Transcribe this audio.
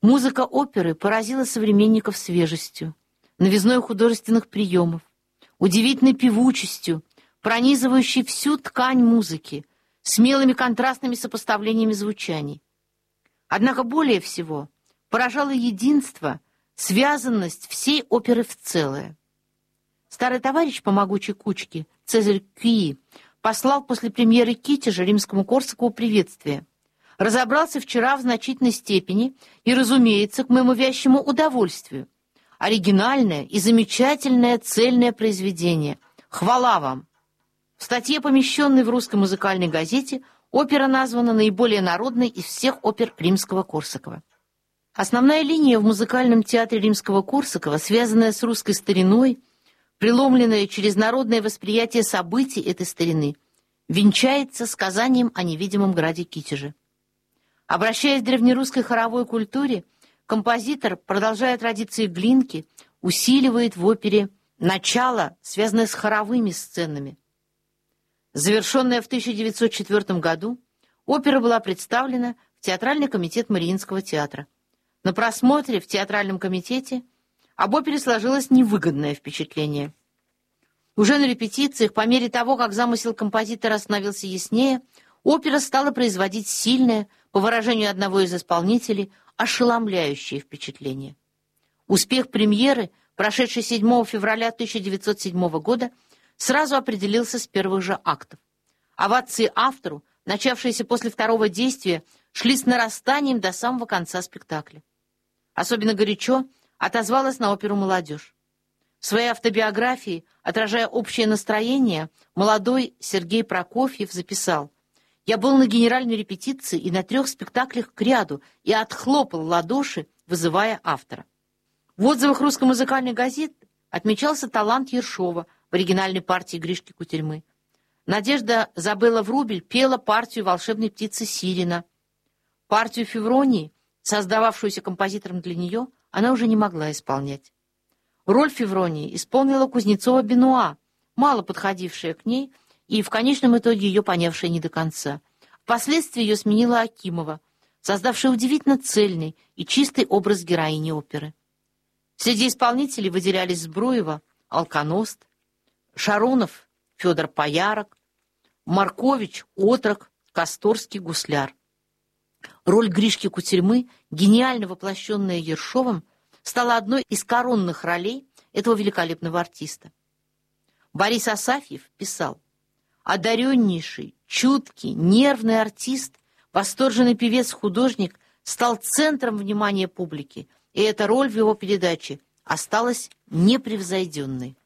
Музыка оперы поразила современников свежестью, новизной художественных приемов, удивительной певучестью, пронизывающей всю ткань музыки, смелыми контрастными сопоставлениями звучаний. Однако более всего поражало единство, связанность всей оперы в целое. Старый товарищ по могучей кучке, Цезарь Кюи, послал после премьеры Китежа римскому Корсакову приветствие. Разобрался вчера в значительной степени и, разумеется, к моему вящему удовольствию. Оригинальное и замечательное цельное произведение. Хвала вам! В статье, помещенной в русской музыкальной газете, опера названа наиболее народной из всех опер римского Корсакова. Основная линия в музыкальном театре римского Корсакова, связанная с русской стариной, преломленная через народное восприятие событий этой старины, венчается сказанием о невидимом граде Китеже. Обращаясь к древнерусской хоровой культуре, композитор, продолжая традиции Глинки, усиливает в опере начало, связанное с хоровыми сценами. Завершенная в 1904 году, опера была представлена в Театральный комитет Мариинского театра. На просмотре в Театральном комитете об опере сложилось невыгодное впечатление. Уже на репетициях, по мере того, как замысел композитора становился яснее, опера стала производить сильное, по выражению одного из исполнителей, ошеломляющее впечатление. Успех премьеры, прошедшей 7 февраля 1907 года, сразу определился с первых же актов. Овации автору, начавшиеся после второго действия, шли с нарастанием до самого конца спектакля. Особенно горячо отозвалась на оперу молодежь. В своей автобиографии, отражая общее настроение, молодой Сергей Прокофьев записал: «Я был на генеральной репетиции и на 3 спектаклях к ряду и отхлопал ладоши, вызывая автора». В отзывах русской музыкальной газеты отмечался талант Ершова в оригинальной партии Гришки Кутерьмы. Надежда Забелла Врубель пела партию волшебной птицы Сирена. Партию Февронии, создававшуюся композитором для нее, она уже не могла исполнять. Роль Февронии исполнила Кузнецова-Бенуа, мало подходившая к ней и в конечном итоге ее понявшая не до конца. Впоследствии ее сменила Акимова, создавшая удивительно цельный и чистый образ героини оперы. Среди исполнителей выделялись Збруева, Алконост, Шаронов, Федор Поярок, Маркович, Отрок, Косторский, Гусляр. Роль Гришки Кутерьмы, гениально воплощенная Ершовым, стала одной из коронных ролей этого великолепного артиста. Борис Асафьев писал: «Одареннейший, чуткий, нервный артист, восторженный певец-художник стал центром внимания публики, и эта роль в его передаче осталась непревзойденной».